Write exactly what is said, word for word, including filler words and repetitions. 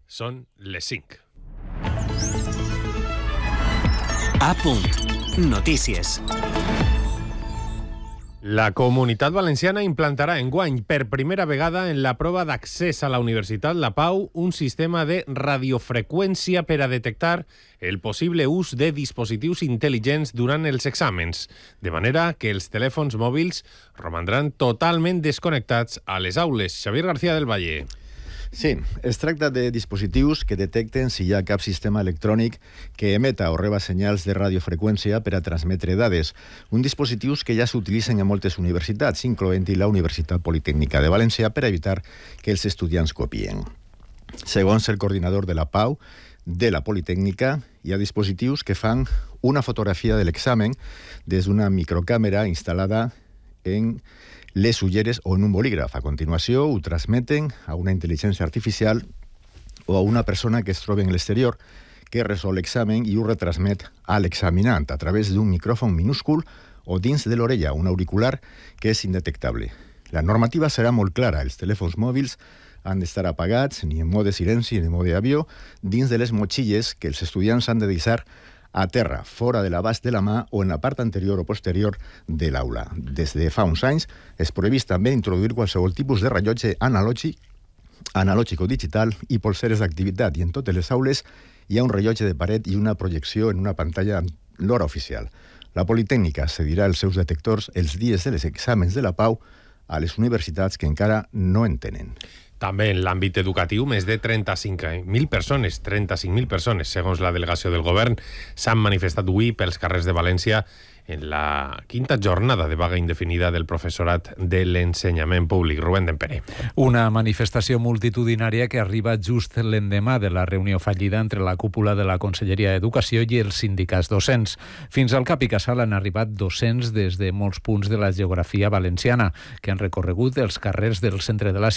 Són les cinc. A punt. Notícies. La Comunitat Valenciana implantarà enguany per primera vegada en la prova d'accés a la Universitat La Pau un sistema de radiofreqüència per a detectar el possible ús de dispositius intel·ligents durant els exàmens, de manera que els telèfons mòbils romandran totalment desconnectats a les aules. Xavier García del Valle. Sí, es tracta de dispositius que detecten si hi ha cap sistema electrònic que emeta o reba senyals de radiofreqüència per a transmetre dades. Un dispositius que ja s'utilitzen en moltes universitats, incloent-hi la Universitat Politècnica de València, per evitar que els estudiants copien. Segons el coordinador de la Pau, de la Politècnica, hi ha dispositius que fan una fotografia de l'examen des d'una microcàmera instal·lada en les ulleres o en un bolígraf. A continuació, ho transmeten a una intel·ligència artificial o a una persona que es troba en l'exterior que resol l'examen i ho retransmet a l'examinant a través d'un micròfon minúscul o dins de l'orella, un auricular que és indetectable. La normativa serà molt clara. Els telèfons mòbils han d'estar apagats, ni en mode silenci ni en mode avió, dins de les motxilles que els estudiants han de deixar a terra, fora de l'abast de la mà o en la part anterior o posterior de l'aula. Des de fa uns anys és previst també introduir qualsevol tipus de rellotge analògic, analògic o digital i polseres d'activitat. I en totes les aules hi ha un rellotge de paret i una projecció en una pantalla amb l'hora oficial. La Politècnica cedirà els seus detectors els dies de les exàmens de la Pau a les universitats que encara no en tenen. També en l'àmbit educatiu, més de trenta-cinc mil persones, trenta-cinc mil persones, segons la delegació del govern, s'han manifestat avui pels carrers de València en la quinta jornada de vaga indefinida del professorat de l'ensenyament públic. Rubén Dempere. Una manifestació multitudinària que arriba just l'endemà de la reunió fallida entre la cúpula de la Conselleria d'Educació i els sindicats docents. Fins al cap i casal han arribat docents des de molts punts de la geografia valenciana, que han recorregut els carrers del centre de la